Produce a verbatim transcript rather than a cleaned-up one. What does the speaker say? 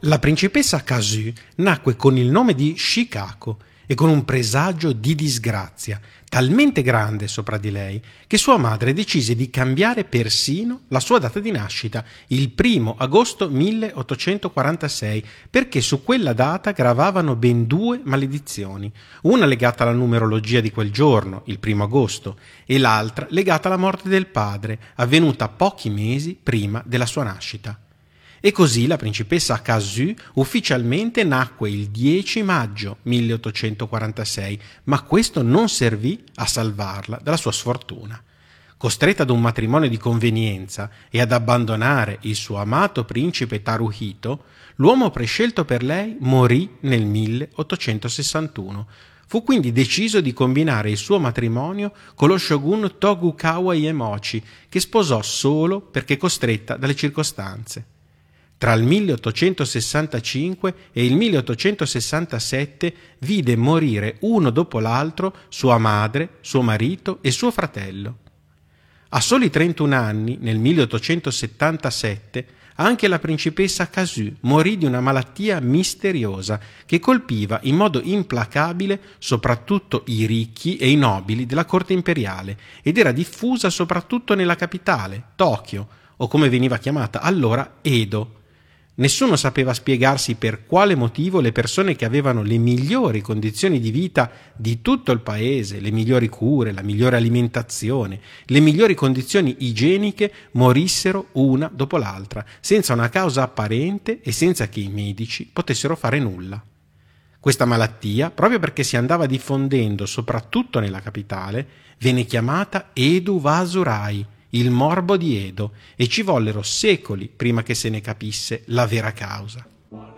La principessa Kazu nacque con il nome di Shikako e con un presagio di disgrazia talmente grande sopra di lei che sua madre decise di cambiare persino la sua data di nascita, il primo agosto milleottocentoquarantasei, perché su quella data gravavano ben due maledizioni, una legata alla numerologia di quel giorno, il primo agosto, e l'altra legata alla morte del padre, avvenuta pochi mesi prima della sua nascita. E così la principessa Kazu ufficialmente nacque il dieci maggio milleottocentoquarantasei, ma questo non servì a salvarla dalla sua sfortuna. Costretta ad un matrimonio di convenienza e ad abbandonare il suo amato principe Taruhito, l'uomo prescelto per lei morì nel milleottocentosessantuno. Fu quindi deciso di combinare il suo matrimonio con lo shogun Tokugawa Iemochi, che sposò solo perché costretta dalle circostanze. Tra il milleottocentosessantacinque e il milleottocentosessantasette vide morire uno dopo l'altro sua madre, suo marito e suo fratello. A soli trentuno anni, nel milleottocentosettantasette, anche la principessa Kazu morì di una malattia misteriosa che colpiva in modo implacabile soprattutto i ricchi e i nobili della corte imperiale ed era diffusa soprattutto nella capitale, Tokyo, o come veniva chiamata allora Edo. Nessuno sapeva spiegarsi per quale motivo le persone che avevano le migliori condizioni di vita di tutto il paese, le migliori cure, la migliore alimentazione, le migliori condizioni igieniche morissero una dopo l'altra, senza una causa apparente e senza che i medici potessero fare nulla. Questa malattia, proprio perché si andava diffondendo soprattutto nella capitale, venne chiamata Edo Wasurai, il morbo di Edo, e ci vollero secoli prima che se ne capisse la vera causa.